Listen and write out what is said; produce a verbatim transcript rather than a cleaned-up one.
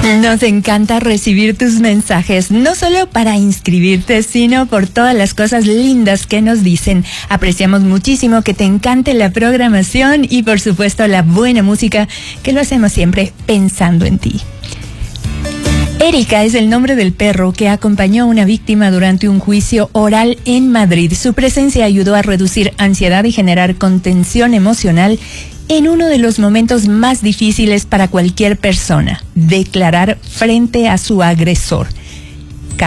Nos encanta recibir tus mensajes, no solo para inscribirte, sino por todas las cosas lindas que nos dicen. Apreciamos muchísimo que te encante la programación y por supuesto la buena música, que lo hacemos siempre pensando en ti. Erika es el nombre del perro que acompañó a una víctima durante un juicio oral en Madrid. Su presencia ayudó a reducir ansiedad y generar contención emocional en uno de los momentos más difíciles para cualquier persona: declarar frente a su agresor.